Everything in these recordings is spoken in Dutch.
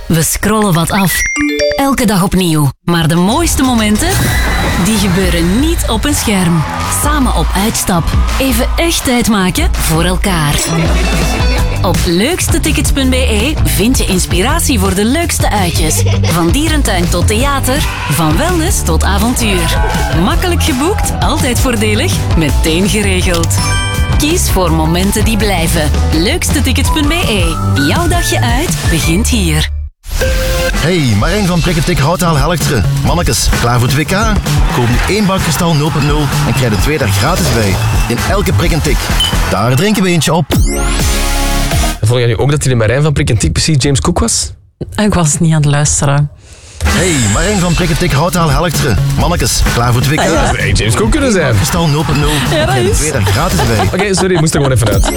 We scrollen wat af. Elke dag opnieuw. Maar de mooiste momenten, die gebeuren niet op een scherm. Samen op uitstap. Even echt tijd maken voor elkaar. Op leukstetickets.be vind je inspiratie voor de leukste uitjes. Van dierentuin tot theater, van wellness tot avontuur. Makkelijk geboekt, altijd voordelig, meteen geregeld. Kies voor momenten die blijven. Leukstetickets.be. Jouw dagje uit begint hier. Hey, Marijn van Prikketik Houtaal Helchteren. Mannekes, klaar voor het WK? Koop nu 1 bak Kristal 0.0 en krijg er 2 daar gratis bij. In elke prik en tik. Daar drinken we eentje op. Vond jij nu ook dat die Marijn van Prikketik precies James Cook was? Ik was niet aan het luisteren. Hey, Marijn van Prikketik Houtaal Helchteren. Mannekes, klaar voor het WK? Dat zou James Cook kunnen zijn. Kristal 0.0 en krijg er 2 daar gratis bij. Oké, sorry, ik moest er gewoon even uit.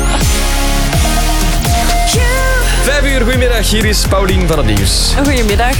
5 uur, goedemiddag. Hier is Paulien van het Nieuws. Goedemiddag.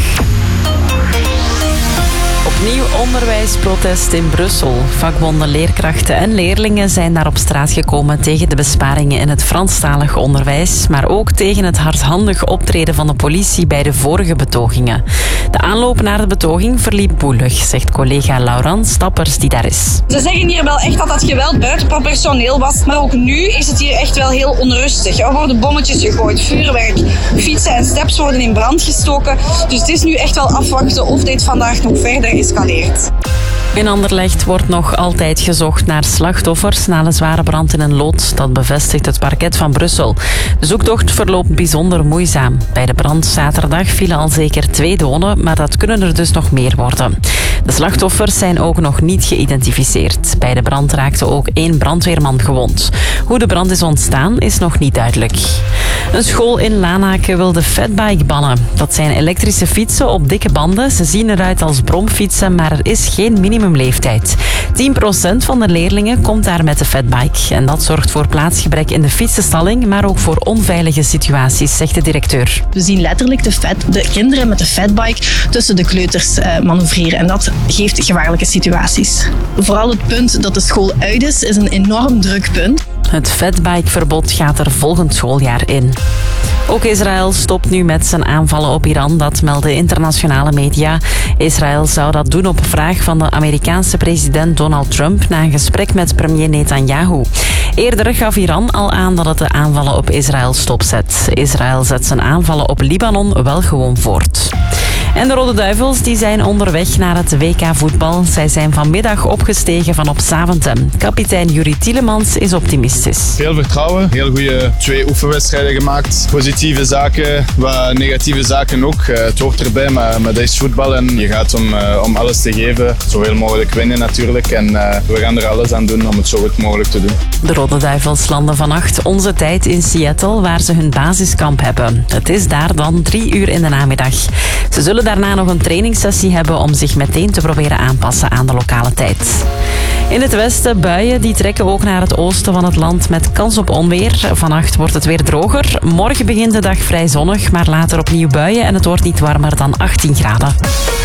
Opnieuw onderwijsprotest in Brussel. Vakbonden, leerkrachten en leerlingen zijn daar op straat gekomen tegen de besparingen in het Franstalig onderwijs, maar ook tegen het hardhandig optreden van de politie bij de vorige betogingen. De aanloop naar de betoging verliep boelig, zegt collega Laurent Stappers die daar is. Ze zeggen hier wel echt dat dat geweld buitenproportioneel was, maar ook nu is het hier echt wel heel onrustig. Er worden bommetjes gegooid, vuurwerk, fietsen en steps worden in brand gestoken. Dus het is nu echt wel afwachten of dit vandaag nog verder escaleert. In Anderlecht wordt nog altijd gezocht naar slachtoffers na de zware brand in een loods. Dat bevestigt het parket van Brussel. De zoektocht verloopt bijzonder moeizaam. Bij de brand zaterdag vielen al zeker 2 doden, maar dat kunnen er dus nog meer worden. De slachtoffers zijn ook nog niet geïdentificeerd. Bij de brand raakte ook 1 brandweerman gewond. Hoe de brand is ontstaan is nog niet duidelijk. Een school in Lanaken wil de fatbike bannen. Dat zijn elektrische fietsen op dikke banden. Ze zien eruit als bromfietsen, maar er is geen minimumleeftijd. 10% van de leerlingen komt daar met de fatbike. En dat zorgt voor plaatsgebrek in de fietsenstalling, maar ook voor onveilige situaties, zegt de directeur. We zien letterlijk de kinderen met de fatbike tussen de kleuters manoeuvreren. En dat geeft gevaarlijke situaties. Vooral het punt dat de school uit is een enorm druk punt. Het fatbikeverbod gaat er volgend schooljaar in. Ook Israël stopt nu met zijn aanvallen op Iran, dat melden internationale media. Israël zou dat doen op vraag van de Amerikaanse president Donald Trump na een gesprek met premier Netanyahu. Eerder gaf Iran al aan dat het de aanvallen op Israël stopzet. Israël zet zijn aanvallen op Libanon wel gewoon voort. En de Rode Duivels die zijn onderweg naar het WK-voetbal. Zij zijn vanmiddag opgestegen van op Zaventem. Kapitein Juri Tielemans is optimistisch. Veel vertrouwen, heel goede 2 oefenwedstrijden gemaakt. Positieve zaken, wat negatieve zaken ook. Het hoort erbij, maar dat is voetbal en je gaat om alles te geven. Zoveel mogelijk winnen natuurlijk en we gaan er alles aan doen om het zo goed mogelijk te doen. De Rode Duivels landen vannacht onze tijd in Seattle, waar ze hun basiskamp hebben. Het is daar dan 3 uur in de namiddag. Ze zullen daarna nog een trainingssessie hebben om zich meteen te proberen aanpassen aan de lokale tijd. In het westen buien, die trekken ook naar het oosten van het land met kans op onweer. Vannacht wordt het weer droger. Morgen begint de dag vrij zonnig, maar later opnieuw buien en het wordt niet warmer dan 18 graden.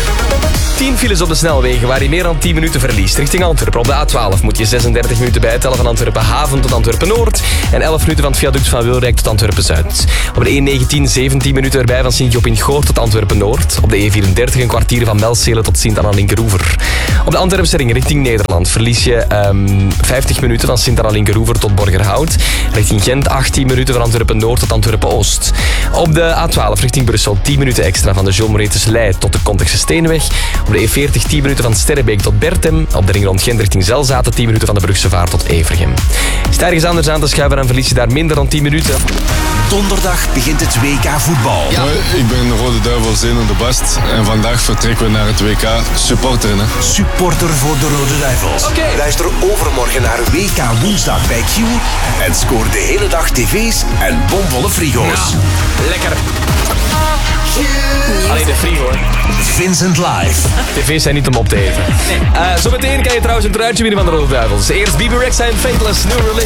10 files op de snelwegen waar je meer dan 10 minuten verliest. Richting Antwerpen. Op de A12 moet je 36 minuten bijtellen van Antwerpen Haven tot Antwerpen Noord. En 11 minuten van het viaduct van Wilrijk tot Antwerpen Zuid. Op de E19 17 minuten erbij van Sint-Job in Goor tot Antwerpen Noord. Op de E34 een kwartier van Melcelen tot Sint-Anna-Linkeroever. Op de Antwerpse ring richting Nederland verlies je 50 minuten van Sint-Anna-Linkeroever tot Borgerhout. Richting Gent 18 minuten van Antwerpen Noord tot Antwerpen Oost. Op de A12 richting Brussel 10 minuten extra van de Jean-Moretus-Leij tot de Kontigse Steenweg. Op de E40 10 minuten van Sterrebeek tot Bertem. Op de ring rond Gent richting Zelzaten 10 minuten van de Brugse Vaart tot Evergem. Is daar ergens anders aan te schuiven, dan verlies je daar minder dan 10 minuten. Donderdag begint het WK voetbal. Ja. Ik ben de Rode Duivels Zeno de Bast en vandaag vertrekken we naar het WK supporteren. Supporter voor de Rode Duivels. Luister overmorgen naar WK woensdag bij Q en scoor de hele dag tv's en bomvolle frigo's. Ja, lekker. Alleen de frigo, hè. Vincent Live. TV's zijn niet om op te eten. Zometeen kan je trouwens een truitje winnen van de Rode Duivels. Eerst Bebe Rexha en Faithless, New Religion.